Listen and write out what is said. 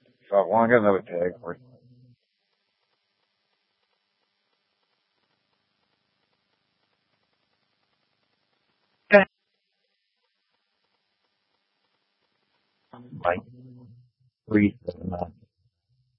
So I want to get another tag for it. Like 379.